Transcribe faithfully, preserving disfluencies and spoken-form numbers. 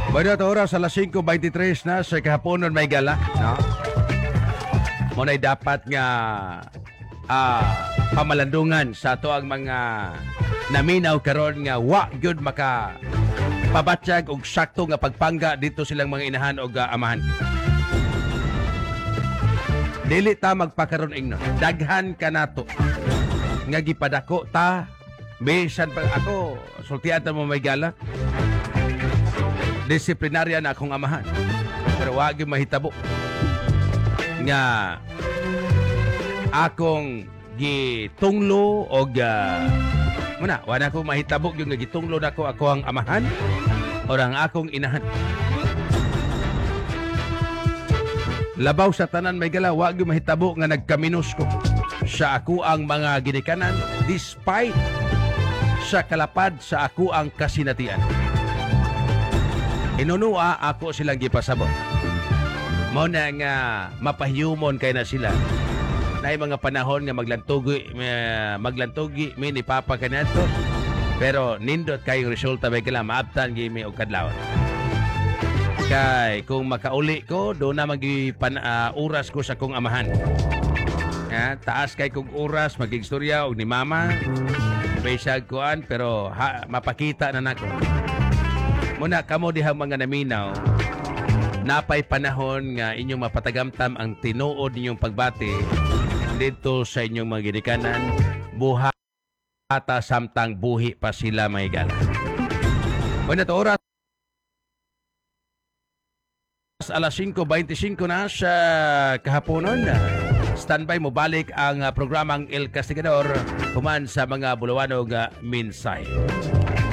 Bueno, ito oras alas singko twenty-three na sa kahaponon may gala, no? Muna'y dapat nga ah, pamalandungan sa ato ang mga naminaw karon nga wa gyud maka pabatsyag og sakto nga pagpangga dito silang mga inahan o uh, amahan. Dili ta magpakaron ingno. Daghan ka nato. Nga gipadako ta bisan pa ako sultian ta mo may gala. Disiplinarya na akong amahan. Pero wa gyud mahitabo nga akong gitunglo og uh, muna, wala ko mahitabo yung gitunglo na ko ako ang amahan o ang akong inahan. Labaw sa tanan may gala, wag yung mahitabo nga nagkaminos ko sa ako ang mga ginikanan despite sa kalapad sa ako ang kasinatian. Inunua ako silang gipasabot. Mo na nga mapahiyumon kay na sila. Na mga panahon nga maglantugi, maglantugi, mi ni Papa kanato. Pero nindot kayong resulta may kala maabtan gimi og kadlawon. Kay kung makauli ko, do na magi uh, oras ko sa kong amahan. Ha, taas kay kong oras magigstorya og ni Mama. Besag kuan pero ha, mapakita na nako. Muna kamo dihang mga naminaw. Napay panahon nga inyong mapatagamtam ang tinuod ninyong pagbati dito sa inyong mga ginikanan, buhata samtang buhi pa sila may gala. Bueno, ito oras alas singko twenty-five na sa kahaponon. Standby mo balik ang programang El Castigador kuman sa mga bulawanog uh, minsay.